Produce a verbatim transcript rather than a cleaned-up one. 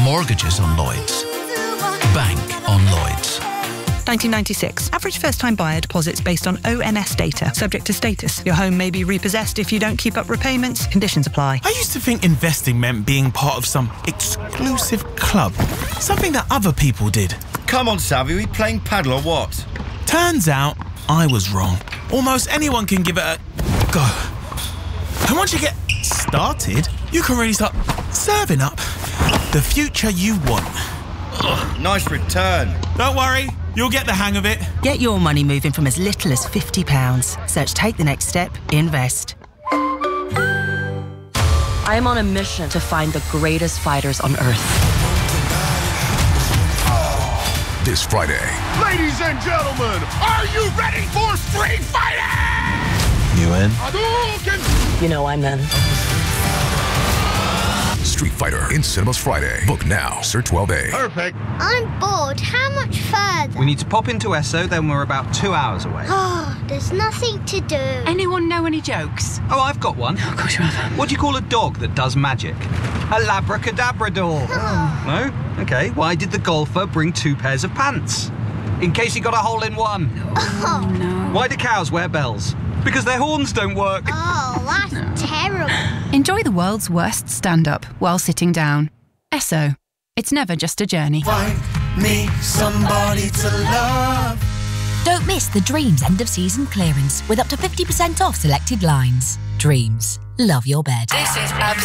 Mortgages on Lloyds. Bank on Lloyds. nineteen ninety-six. Average first-time buyer deposits based on O N S data. Subject to status. Your home may be repossessed if you don't keep up repayments. Conditions apply. I used to think investing meant being part of some exclusive club. Something that other people did. Come on, Savvy, we playing paddle or what? Turns out, I was wrong. Almost anyone can give it a go. And once you get started, you can really start serving up the future you want. Ugh, nice return. Don't worry, you'll get the hang of it. Get your money moving from as little as fifty pounds. Search Take the Next Step, Invest. I am on a mission to find the greatest fighters on Earth. This Friday. Ladies and gentlemen, are you ready for Street Fighting? You in? You know I'm in. Street Fighter in cinemas Friday. Book now, Sir twelve A. Perfect. I'm bored. How much further? We need to pop into Esso, then we're about two hours away. Oh, there's nothing to do. Anyone know any jokes? Oh, I've got one. Oh, of course you have. What do you call a dog that does magic? A labracadabrador. Oh. No? Okay. Why did the golfer bring two pairs of pants? In case he got a hole in one. Oh, no. Why do cows wear bells? Because their horns don't work. Oh, that's terrible. Enjoy the world's worst stand-up while sitting down. Esso. It's never just a journey. Find me somebody to love. Don't miss the Dreams end-of-season clearance with up to fifty percent off selected lines. Dreams. Love your bed. This is